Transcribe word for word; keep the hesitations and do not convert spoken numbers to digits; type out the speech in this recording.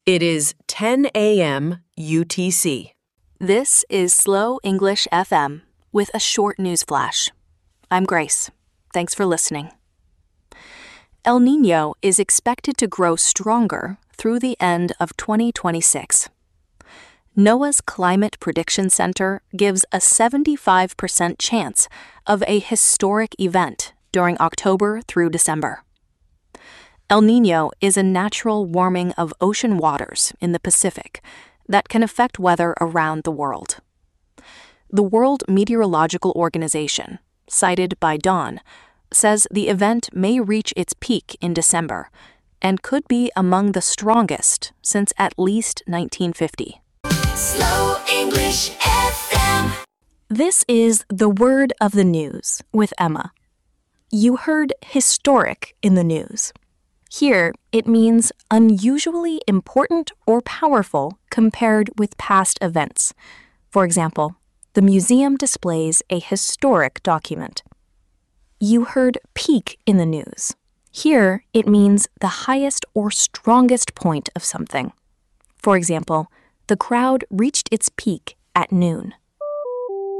It is ten a m U T C. This is Slow English F M with a short news flash. I'm Grace. Thanks for listening. El Niño is expected to grow stronger through the end of twenty twenty-six. NOAA's Climate Prediction Center gives a seventy-five percent chance of a historic event during October through December. El Niño is a natural warming of ocean waters in the Pacific that can affect weather around the world. The World Meteorological Organization, cited by Dawn, says the event may reach its peak in December and could be among the strongest since at least nineteen fifty. Slow English F M. This is the word of the news with Emma. You heard historic in the news. Here, it means unusually important or powerful compared with past events. For example, the museum displays a historic document. You heard peak in the news. Here, it means the highest or strongest point of something. For example, the crowd reached its peak at noon.